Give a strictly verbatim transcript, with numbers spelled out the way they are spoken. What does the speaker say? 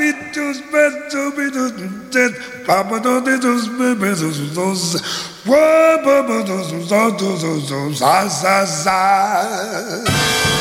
tus besos, besos, besos, papa dos dedos, besos, besos, whoa, besos, besos, besos, sa sa sa.